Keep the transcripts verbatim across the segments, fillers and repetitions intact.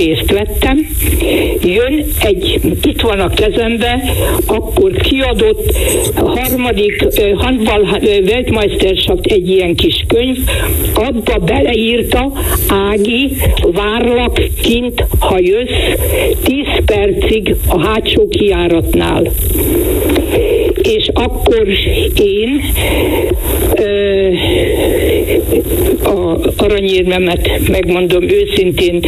részt vettem, jön egy, itt van a kezembe, akkor kiadott harmadik uh, handball uh, Weltmeisterschaft egy ilyen kis könyv, abba beleírta Ági, várlak kint, ha jössz, tíz percig a hátsó kijáratnál. És akkor én ö, a aranyérmemet, megmondom őszintén,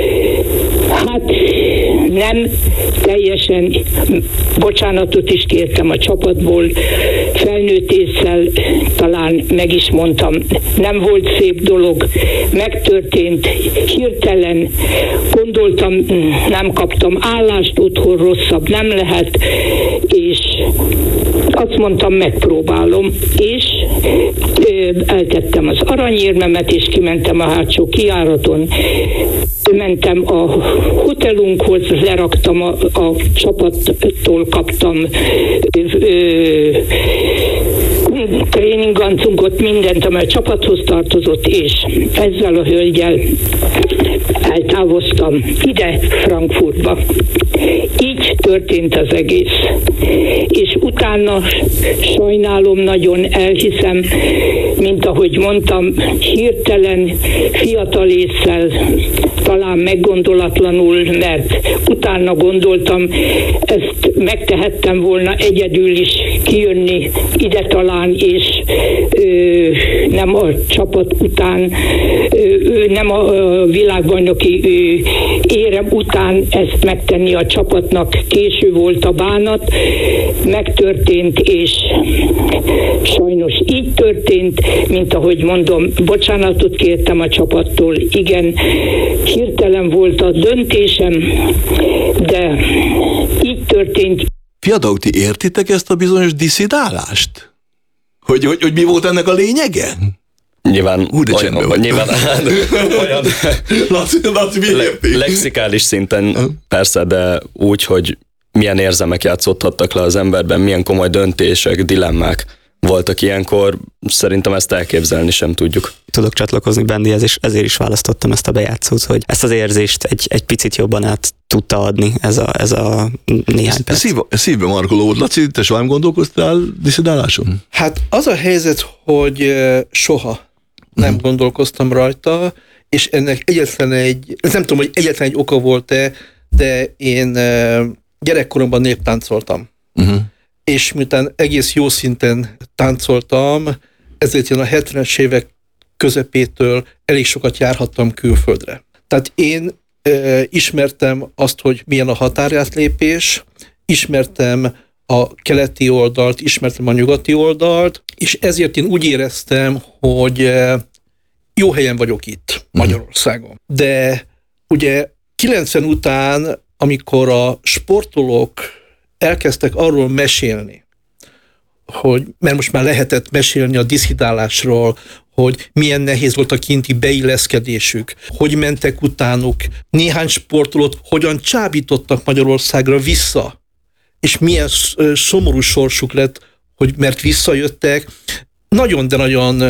hát nem teljesen, bocsánatot is kértem a csapatból, felnőtt ésszel talán meg is mondtam, nem volt szép dolog, megtörtént, hirtelen gondoltam, nem kaptam állást, otthon rosszabb nem lehet, és azt mondtam, megpróbálom, és ö, eltettem az aranyérmemet, és kimentem a hátsó kijáraton, mentem a hotelunkhoz, leraktam a, a csapattól, kaptam ö, ö, tréningancunkot, mindent, amely a csapathoz tartozott, és ezzel a hölgyel eltávoztam ide Frankfurtba. Így történt az egész. És utána sajnálom, nagyon elhiszem, mint ahogy mondtam, hirtelen, fiatal ésszel, talán meggondolatlanul, mert utána gondoltam, ezt megtehettem volna egyedül is kijönni ide talán, és ö, nem a csapat után, ö, nem a, a világbajnoki ö, érem után ezt megtenni a csapatnak. Késő volt a bánat, megtörtént, és sajnos így történt, mint ahogy mondom, bocsánatot kértem a csapattól, igen, hirtelen volt a döntésem, de így történt. Fiatalok, ti értitek ezt a bizonyos disszidálást? Hogy, hogy, hogy mi volt ennek a lényege? Nyilván Hú, de olyan, vagy. nyilván olyan Laci, Laci, mi le, lexikális szinten persze, de úgy, hogy milyen érzelmek játszódhattak le az emberben, milyen komoly döntések, dilemmák voltak ilyenkor, szerintem ezt elképzelni sem tudjuk. Tudok csatlakozni Bendihez, és ezért is választottam ezt a bejátszót, hogy ezt az érzést egy, egy picit jobban át tudta adni ez a, ez a néhány perc. Szív, szívbe markoló volt. Laci, te soha nem gondolkoztál disszidáláson? Hát az a helyzet, hogy soha nem uh-huh. gondolkoztam rajta, és ennek egyetlen egy, nem tudom, hogy egyetlen egy oka volt-e, de én gyerekkoromban néptáncoltam. Uh-huh. És miután egész jó szinten táncoltam, ezért én a hetvenes évek közepétől elég sokat járhattam külföldre. Tehát én e, ismertem azt, hogy milyen a határátlépés, ismertem a keleti oldalt, ismertem a nyugati oldalt, és ezért én úgy éreztem, hogy e, jó helyen vagyok itt, Magyarországon. De ugye kilencven után, amikor a sportolók elkezdtek arról mesélni, hogy, mert most már lehetett mesélni a disszidálásról, hogy milyen nehéz volt a kinti beilleszkedésük, hogy mentek utánuk, néhány sportolót hogyan csábítottak Magyarországra vissza, és milyen szomorú sorsuk lett, hogy mert visszajöttek, nagyon, de nagyon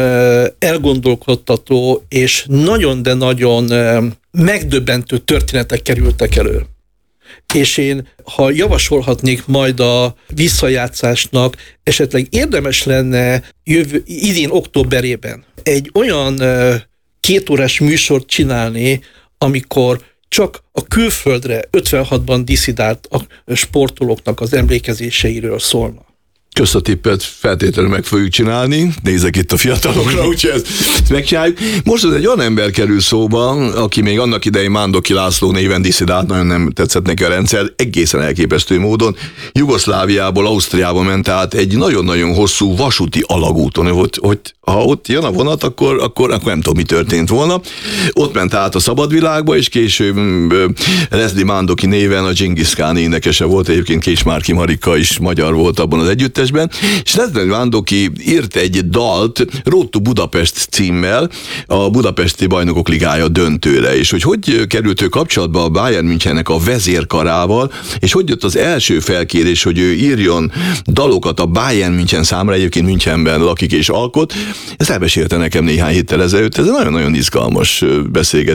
elgondolkodtató, és nagyon, de nagyon megdöbbentő történetek kerültek elő. És én, ha javasolhatnék majd a visszajátszásnak, esetleg érdemes lenne jövő, idén októberében egy olyan kétórás műsort csinálni, amikor csak a külföldre ötvenhatban disszidált a sportolóknak az emlékezéseiről szólna. Kösz a tippet, feltétlenül meg fogjuk csinálni. Nézek itt a fiatalokra, úgyhogy ezt, ezt megcsináljuk. Most az egy olyan ember kerül szóba, aki még annak idején Mándoki László néven disszidált, nagyon nem tetszett neki a rendszer, egészen elképesztő módon. Jugoszláviából Ausztriába ment át egy nagyon-nagyon hosszú vasúti alagúton, hogy, hogy ha ott jön a vonat, akkor, akkor, akkor nem tudom, mi történt volna. Ott ment át a szabadvilágba, és később Leslie Mándoki néven a Dzsingisz Kán énekese volt, egyébként Kés Márki Marika is magyar volt abban az együttesben, és Leslie Mándoki írt egy dalt Road to Budapest címmel a Budapesti Bajnokok Ligája döntőre, és hogy hogy került ő kapcsolatba a Bayern Münchennek a vezérkarával, és hogy jött az első felkérés, hogy ő írjon dalokat a Bayern München számára, egyébként Münchenben lakik és alkot. Ezt elmesélte nekem néhány héttel ezelőtt, ez egy nagyon-nagyon izgalmas beszélgetés.